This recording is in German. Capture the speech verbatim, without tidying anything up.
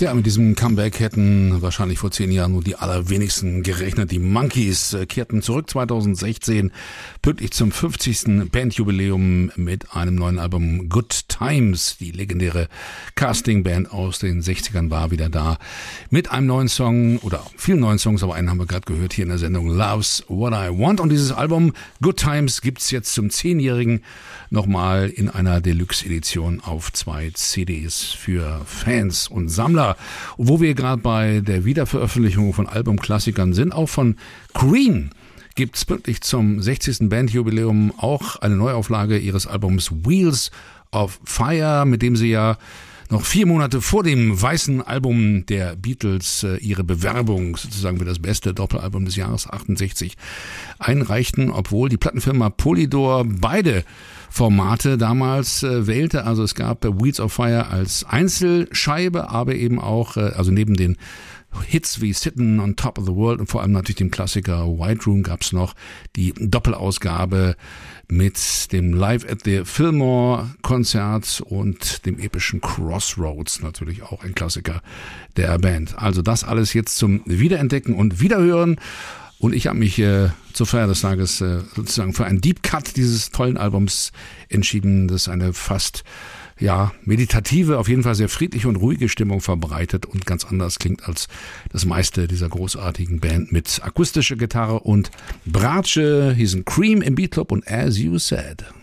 Ja, mit diesem Comeback hätten wahrscheinlich vor zehn Jahren nur die allerwenigsten gerechnet. Die Monkees kehrten zurück zweitausendsechzehn, pünktlich zum fünfzigsten Bandjubiläum mit einem neuen Album Good Times. Die legendäre Casting-Band aus den sechzigern war wieder da mit einem neuen Song oder vielen neuen Songs, aber einen haben wir gerade gehört hier in der Sendung Love's What I Want. Und dieses Album Good Times gibt's jetzt zum zehnjährigen nochmal in einer Deluxe-Edition auf zwei C Ds für Fans und Sammler. Und wo wir gerade bei der Wiederveröffentlichung von Albumklassikern sind, auch von Queen gibt's pünktlich zum sechzigsten Bandjubiläum auch eine Neuauflage ihres Albums Wheels of Fire, mit dem sie ja noch vier Monate vor dem weißen Album der Beatles äh, ihre Bewerbung sozusagen für das beste Doppelalbum des Jahres achtundsechzig einreichten, obwohl die Plattenfirma Polydor beide Formate damals äh, wählte. Also es gab äh, Wheels of Fire als Einzelscheibe, aber eben auch, äh, also neben den Hits wie Sittin' on Top of the World und vor allem natürlich dem Klassiker White Room gab's noch die Doppelausgabe mit dem Live at the Fillmore Konzert und dem epischen Crossroads, natürlich auch ein Klassiker der Band. Also das alles jetzt zum Wiederentdecken und Wiederhören. Und ich habe mich äh, zur Feier des Tages äh, sozusagen für einen Deep Cut dieses tollen Albums entschieden, das eine fast ja meditative, auf jeden Fall sehr friedliche und ruhige Stimmung verbreitet und ganz anders klingt als das meiste dieser großartigen Band mit akustischer Gitarre und Bratsche. Hier sind Cream im Beat Club und As You Said.